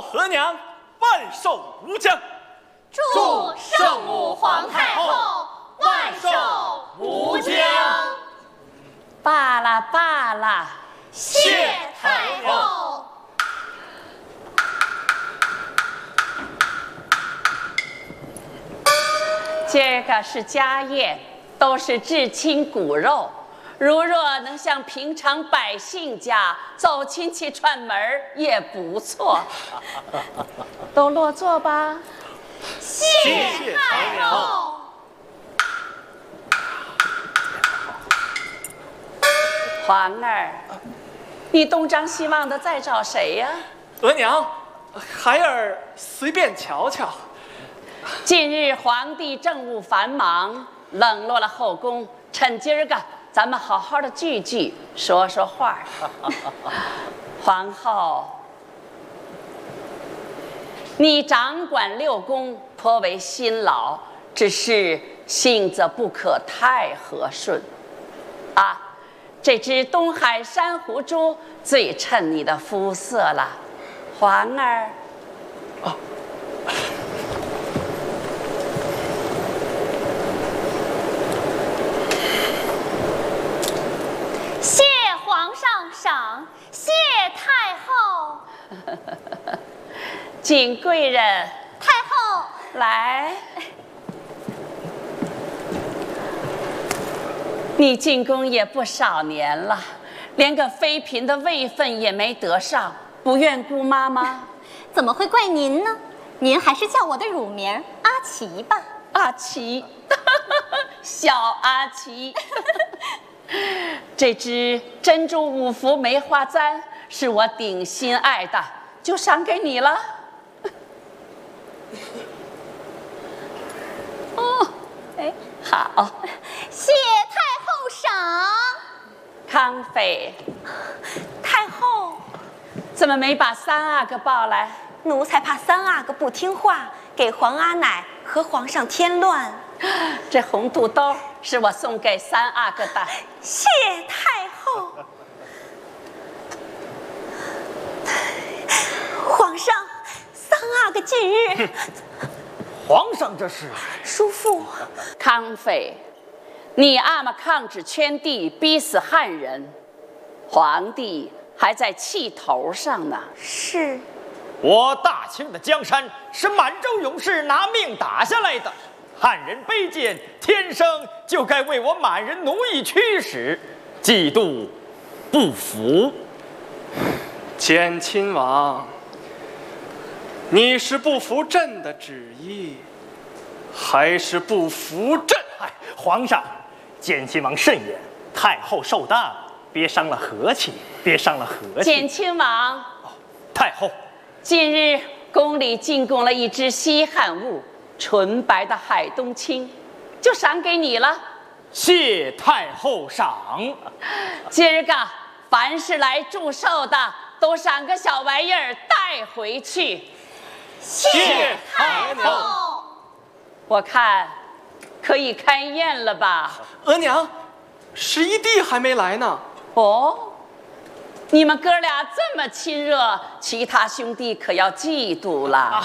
额娘万寿无疆。 祝圣母皇太后万寿无疆。 罢了罢了， 谢太后。 今儿个是家宴，都是至亲骨肉。如若能像平常百姓家走亲戚串门也不错。都落座吧。 谢太后。 皇儿，你东张西望的在找谁呀？ 额娘，孩儿随便瞧瞧。 近日皇帝政务繁忙，冷落了后宫，趁今儿个咱们好好的聚聚，说说话。皇后，你掌管六宫，颇为辛劳，只是性子不可太和顺啊。这只东海珊瑚珠最衬你的肤色了，皇儿。 谢皇上赏，谢太后。 景贵人， 太后来。你进宫也不少年了，连个妃嫔的位分也没得上，不怨姑妈吗？ 怎么会怪您呢？您还是叫我的乳名阿琪吧。 阿琪，小阿琪。这只珍珠五福梅花簪是我顶心爱的，就赏给你了。哦，哎，好， 谢太后赏。 康妃， 太后， 怎么没把三阿哥抱来？ 奴才怕三阿哥不听话，给皇阿奶和皇上添乱。 这红肚兜是我送给三阿哥的。 谢太后。皇上，三阿哥近日…… 皇上这是…… 叔父， 康妃，你阿玛抗旨圈地，逼死汉人，皇帝还在气头上呢。 是。 我大清的江山是满洲勇士拿命打下来的，汉人卑贱，天生就该为我满人奴役驱使，嫉妒不服。 简亲王，你是不服朕的旨意，还是不服朕？ 皇上，简亲王慎言，太后受当，别伤了和气，别伤了和气。 简亲王， 太后， 近日宫里进贡了一只稀罕物，纯白的海东青，就赏给你了。 谢太后赏。 今儿个凡是来祝寿的，都赏个小玩意儿带回去。 谢太后。 我看可以开宴了吧？ 额娘，11弟还没来呢。 哦，你们哥俩这么亲热，其他兄弟可要嫉妒了。